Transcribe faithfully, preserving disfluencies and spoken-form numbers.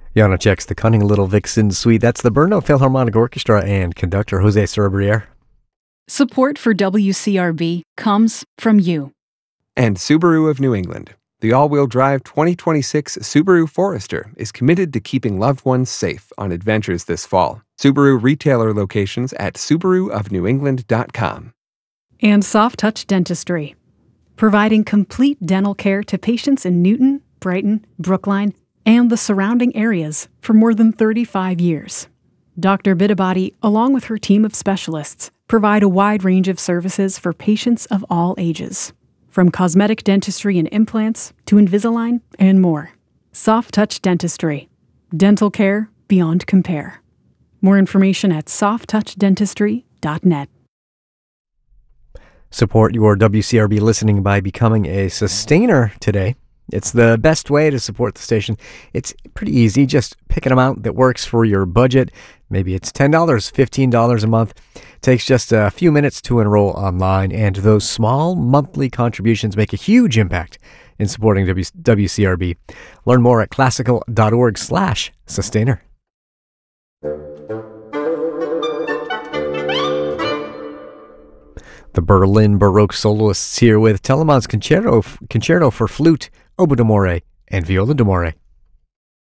Janacek's The Cunning Little Vixen Suite. That's the Brno Philharmonic Orchestra and conductor Jose Sorbrier. Support for W C R B comes from you. And Subaru of New England. The all-wheel drive twenty twenty-six Subaru Forester is committed to keeping loved ones safe on adventures this fall. Subaru retailer locations at subaru of new england dot com. And Soft Touch Dentistry, providing complete dental care to patients in Newton, Brighton, Brookline, and the surrounding areas for more than thirty-five years. Doctor Bitabati, along with her team of specialists, provide a wide range of services for patients of all ages, from cosmetic dentistry and implants to Invisalign and more. Soft Touch Dentistry, dental care beyond compare. More information at soft touch dentistry dot net. Support your W C R B listening by becoming a sustainer today. It's the best way to support the station. It's pretty easy. Just pick an amount that works for your budget. Maybe it's ten dollars, fifteen dollars a month. It takes just a few minutes to enroll online, and those small monthly contributions make a huge impact in supporting W C R B. Learn more at classical.org slash sustainer. The Berlin Baroque soloists here with Telemann's Concerto, Concerto for Flute, Oboe d'Amore, and Viola d'Amore.